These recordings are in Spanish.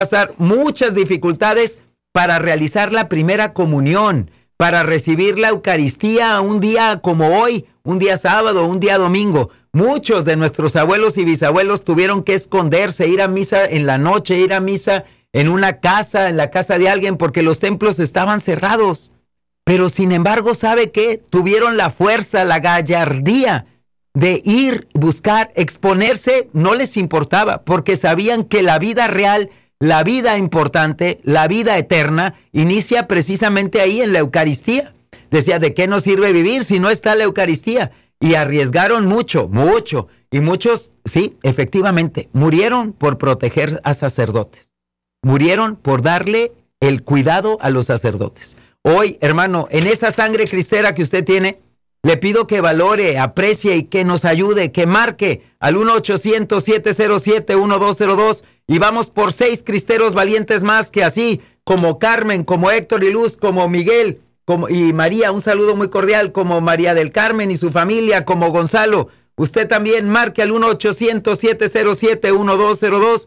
pasar muchas dificultades para realizar la primera comunión, para recibir la Eucaristía un día como hoy, un día sábado, un día domingo. Muchos de nuestros abuelos y bisabuelos tuvieron que esconderse, ir a misa en la noche, ir a misa en una casa, en la casa de alguien, porque los templos estaban cerrados. Pero sin embargo, ¿sabe qué? Tuvieron la fuerza, la gallardía de ir, buscar, exponerse, no les importaba, porque sabían que la vida real, la vida importante, la vida eterna, inicia precisamente ahí en la Eucaristía. Decía, ¿de qué nos sirve vivir si no está la Eucaristía? Y arriesgaron mucho, mucho. Y muchos, sí, efectivamente, murieron por proteger a sacerdotes. Murieron por darle el cuidado a los sacerdotes. Hoy, hermano, en esa sangre cristera que usted tiene, le pido que valore, aprecie y que nos ayude, que marque al 1-800-707-1202 y vamos por 6 cristeros valientes más que así, como Carmen, como Héctor y Luz, como Miguel y María, un saludo muy cordial, como María del Carmen y su familia, como Gonzalo. Usted también marque al 1-800-707-1202,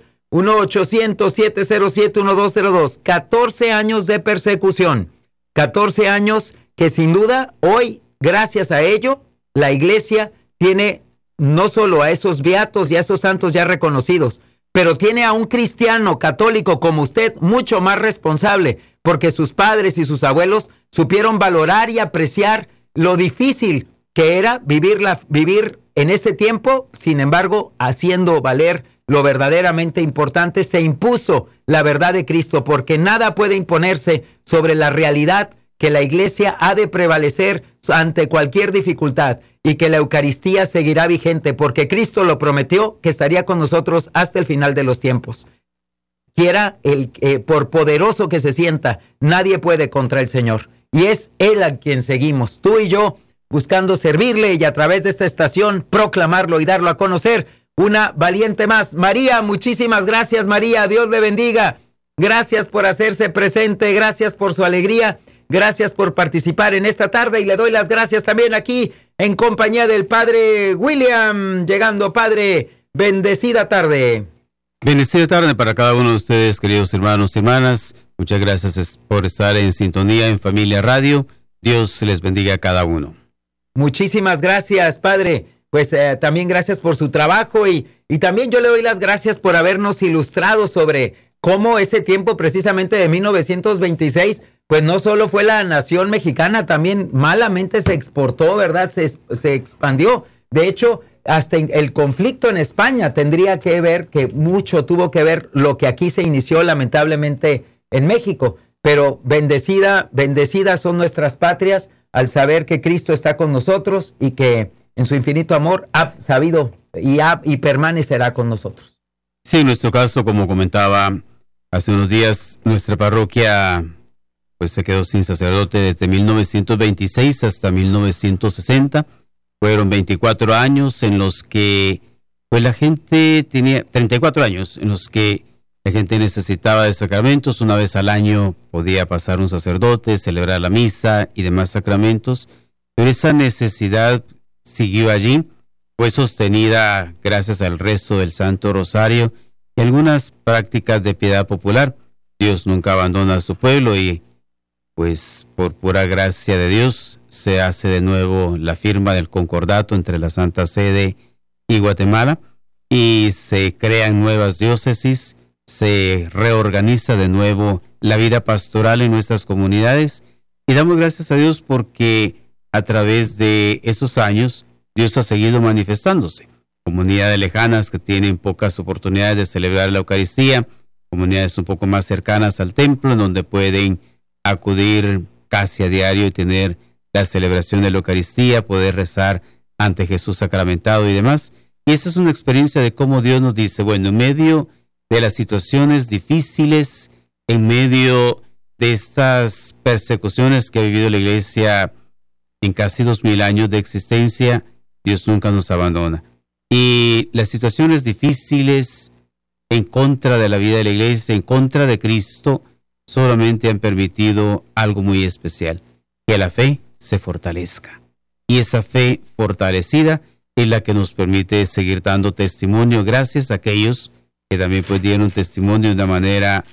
1-800-707-1202. 14 años de persecución, 14 años que sin duda hoy, gracias a ello, la iglesia tiene no solo a esos beatos y a esos santos ya reconocidos, pero tiene a un cristiano católico como usted mucho más responsable, porque sus padres y sus abuelos supieron valorar y apreciar lo difícil que era vivir en ese tiempo. Sin embargo, haciendo valer lo verdaderamente importante, se impuso la verdad de Cristo, porque nada puede imponerse sobre la realidad que la iglesia ha de prevalecer ante cualquier dificultad y que la Eucaristía seguirá vigente, porque Cristo lo prometió que estaría con nosotros hasta el final de los tiempos. Quiera por poderoso que se sienta, nadie puede contra el Señor. Y es Él a quien seguimos, tú y yo, buscando servirle y a través de esta estación proclamarlo y darlo a conocer. Una valiente más. María, muchísimas gracias, María. Dios le bendiga. Gracias por hacerse presente, gracias por su alegría, gracias por participar en esta tarde y le doy las gracias también aquí en compañía del Padre William. Llegando, Padre, bendecida tarde. Bendecida tarde para cada uno de ustedes, queridos hermanos y hermanas. Muchas gracias por estar en sintonía en Familia Radio. Dios les bendiga a cada uno. Muchísimas gracias, Padre. Pues también gracias por su trabajo y también yo le doy las gracias por habernos ilustrado sobre cómo ese tiempo precisamente de 1926, pues no solo fue la nación mexicana, también malamente se exportó, ¿verdad? Se expandió. De hecho, hasta el conflicto en España tendría que ver, que mucho tuvo que ver lo que aquí se inició lamentablemente en México. Pero bendecidas son nuestras patrias al saber que Cristo está con nosotros y que en su infinito amor ha sabido y permanecerá con nosotros. Sí, en nuestro caso, como comentaba hace unos días, nuestra parroquia pues se quedó sin sacerdote desde 1926 hasta 1960. Fueron 24 años en los que pues la gente tenía 34 años en los que la gente necesitaba de sacramentos. Una vez al año podía pasar un sacerdote, celebrar la misa y demás sacramentos, pero esa necesidad siguió allí, fue sostenida gracias al resto del Santo Rosario y algunas prácticas de piedad popular. Dios nunca abandona a su pueblo y pues por pura gracia de Dios se hace de nuevo la firma del concordato entre la Santa Sede y Guatemala y se crean nuevas diócesis, se reorganiza de nuevo la vida pastoral en nuestras comunidades y damos gracias a Dios porque a través de estos años Dios ha seguido manifestándose. Comunidades lejanas que tienen pocas oportunidades de celebrar la Eucaristía, comunidades un poco más cercanas al templo en donde pueden acudir casi a diario y tener la celebración de la Eucaristía, poder rezar ante Jesús sacramentado y demás. Y esa es una experiencia de cómo Dios nos dice, bueno, en medio de las situaciones difíciles, en medio de estas persecuciones que ha vivido la Iglesia en casi 2000 años de existencia, Dios nunca nos abandona. Y las situaciones difíciles en contra de la vida de la Iglesia, en contra de Cristo, solamente han permitido algo muy especial, que la fe se fortalezca. Y esa fe fortalecida es la que nos permite seguir dando testimonio gracias a aquellos que también pues dieron un testimonio de una manera